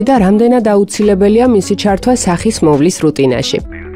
და რამდენად აუცილებელია მისი ჩართვა სახის მოვლის რუტინაში.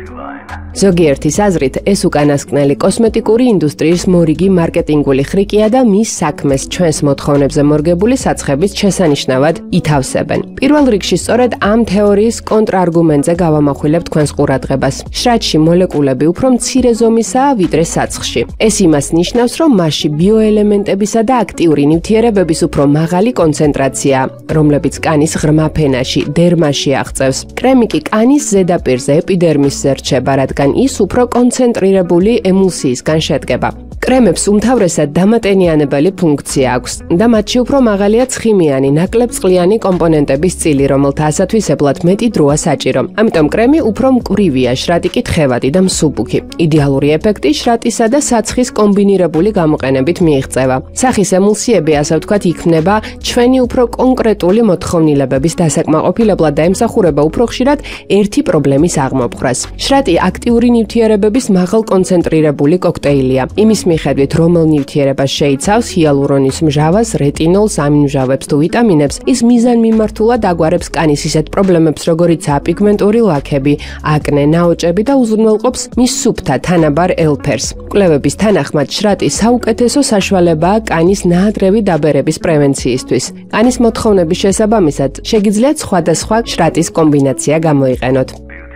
ზოგიერთის აზრით, ეს უკანასკნელი კოსმეტიკური ინდუსტრიის მორიგი მარკეტინგული ხრიკია და მის საქმეს ჩვენს მოთხოვნებზე მორგებული საცხების შესანიშნავად ითავსებენ. პირველ რიგში სწორედ ამ თეორიის კონტრარგუმენტზე გავამახვილებთ თქვენს ყურადღებას. შრატში მოლეკულები უფრო მცირე ზომისაა ვიდრე საცხში. ეს იმას ნიშნავს, რომ მასში ბიოელემენტებისა და აქტიური ნივთიერებების უფრო მაღალი კონცენტრაციაა, რომლებიც კანის ღრმა ფენაში, დერმაში აღწევს. კრემი კი კანის ზედაპირზე, ეპიდერმისზე რჩება, რადგან ის უფრო კონცენტრირებული ემულსიისგან შედგება. კრემებს უმთავრესად დამატენიანებელი ფუნქცია აქვს და მათში უფრო მაღალია ცხიმიანი, ნაკლებწყლიანი კომპონენტების წილი, რომელთა ასათვისებლად მეტი დროა საჭირო. ამიტომ კრემი უფრო მკვრივია, შრატი კი თხევადი და მსუბუქი. იდეალური ეფექტი შრატისა და საცხის კომბინირებული გამოყენებით მიიღწევა. სახის ემულსიები, ასე ვთქვათ, იქმნება ჩვენი უფრო კონკრეტული მოთხოვნილებების დასაკმაყოფილებლად და ემსახურება უფრო ხშირად ერთი პრობლემის აღმოფხვრას. შრატი აქტიური ნივთიერებების მაღალ კონცენტრირებული კოქტეილია. იმის მიხედვით, რომელ ნივთიერებას შეიცავს ჰიალურონის მჟავას, რეტინოლს, ამინმჟავებს თუ ვიტამინებს, ის მიზანმიმართულად აგვარებს კანის ისეთ პრობლემებს, როგორიცაა პიგმენტური ლაქები, აკნე, ნაოჭები და უზრუნველყოფს მის სუფთა თანაბარ ელფერს. კვლევების თანახმად, შრატი საუკეთესო საშუალებაა კანის ნაადრევი დაბერების პრევენციისთვის. კანის მოთხოვნების შესაბამისად, შეგიძლიათ სხვადასხვა შრატის კომბინაცია გამოიყენოთ.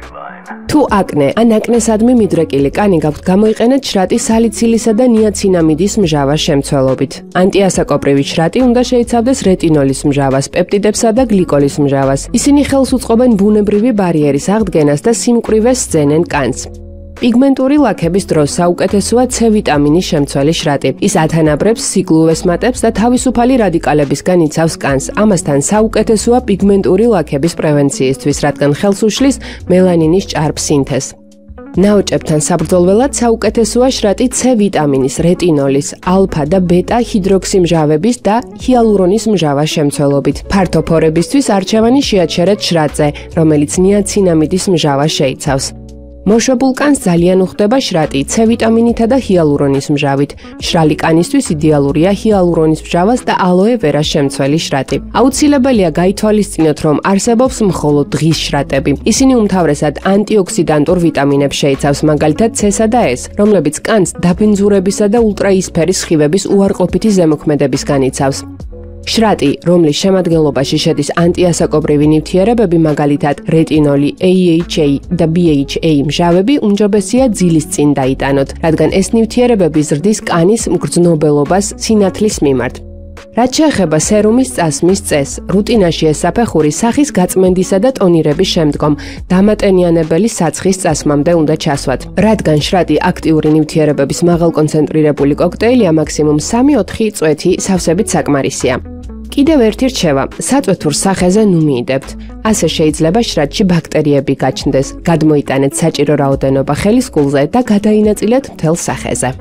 თუ აკნე ან აკნესადმი მიდრეკილი კანი გაქვთ, გამოიყენეთ შრატი სალიცილისა და ნიაცინამიდის მჟავას შემცველობით. ანტიასაკოპრივი შრატი უნდა შეიცავდეს რეტინოლის მჟავას, პეპტიდებსა და გლიკოლის მჟავას. ისინი ხელს უწყობენ ბუნებრივი ბარიერის აღდგენას და სიმკვრივეს სძენენ კანს. პიგმენტური ლაქების დროს საუკეთესოა C ვიტამინის შემცველი შრატი. ის ათანაბრებს სიგლუვეს მატებს და თავისუფალი რადიკალებისგან იცავს კანს. ამასთან საუკეთესოა პიგმენტური ლაქების პრევენციისთვის, რადგან ხელს უშლის მელანინის ჭარბ სინთეზს. ნაოჭებთან საბრძოლველად საუკეთესოა შრატი C ვიტამინის, რეტინოლის, ალფა და ბეტა ჰიდროქსიმჟავების და ჰიალურონის მჟავას შემცველობით. ფართო ფორებისთვის არჩევანი შეაჩერეთ შრატზე, რომელიც ნიაცინამიდის მჟავას შეიცავს. მოშობულ კანს ძალიან უხდება შრატი C ვიტამინითა და ჰიალურონის მჟავით. მშრალი კანისთვის იდეალურია ჰიალურონის მჟავას და ალოე ვერას შემცველი შრატი. აუცილებელია გაითვალისწინოთ, რომ არსებობს მხოლოდ დღის შრატები. ისინი უმთავრესად ანტიოქსიდანტურ ვიტამინებს შეიცავს, მაგალითად C-სა და S, რომლებიც კანს დაბინძურებისა და ულტრაისფერის სხივების უარყოფითი ზემოქმედებისგან იცავს. შრატი, რომლის შემადგენლობაში შედის ანტიასაკოპრივი ნივთიერებები, მაგალითად რეტინოლი, AHA და BHA მჟავები, უმჯობესია ძილის წინ დაიტანოთ, რადგან ეს ნივთიერებები ზრდის კანის მგრძნობელობას სინათლის მიმართ. რაც შეეხება სერუმის წასმის წესს, რუტინაში ეს საფეხური სახის გაწმენდისა და ტონირების შემდგომ დამატენიანებელი საცხის წასმამდე უნდა ჩასვათ. რადგან შრატი აქტიური ნივთიერებების მაღალკონცენტრირებული კოქტეილია, მაქსიმუმ 3-4 წვეთი სავსებით საკმარისია. კიდევ ერთი რჩევა, საწვეთურ სახეზე ნუ მიიდებთ. ასე შეიძლება შრატში ბაქტერიები გაჩნდეს, გადმოიტანეთ საჭირო რაოდენობა ხელისკულზე და გადაინაწილეთ მთელ სახეზე.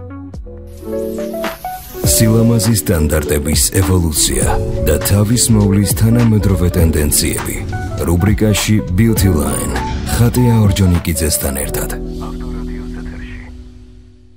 სილამაზის სტანდარტების ევოლუცია და თავის მოვლის თანამედროვე ტენდენციები. რუბრიკაში Beauty Line ხატია ორჯონიკიძესთან ერთად.